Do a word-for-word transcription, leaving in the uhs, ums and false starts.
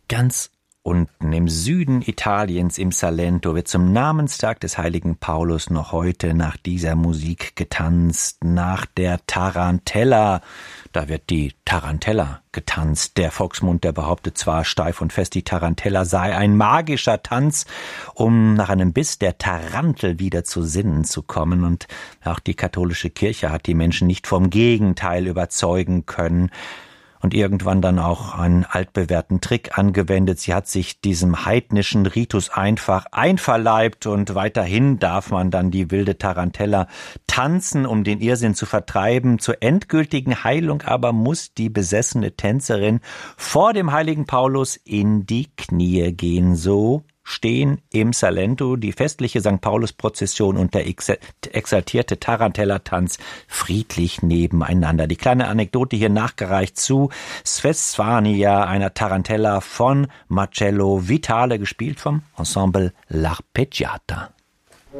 Ganz unten im Süden Italiens, im Salento, wird zum Namenstag des heiligen Paulus noch heute nach dieser Musik getanzt, nach der Tarantella. Da wird die Tarantella getanzt. Der Volksmund, der behauptet zwar steif und fest, die Tarantella sei ein magischer Tanz, um nach einem Biss der Tarantel wieder zu Sinnen zu kommen. Und auch die katholische Kirche hat die Menschen nicht vom Gegenteil überzeugen können. Und irgendwann dann auch einen altbewährten Trick angewendet. Sie hat sich diesem heidnischen Ritus einfach einverleibt und weiterhin darf man dann die wilde Tarantella tanzen, um den Irrsinn zu vertreiben. Zur endgültigen Heilung aber muss die besessene Tänzerin vor dem heiligen Paulus in die Knie gehen. So stehen im Salento die festliche Sankt Paulus-Prozession und der exaltierte Tarantella-Tanz friedlich nebeneinander. Die kleine Anekdote hier nachgereicht zu Svesvania, einer Tarantella von Marcello Vitale, gespielt vom Ensemble L'Arpeggiata.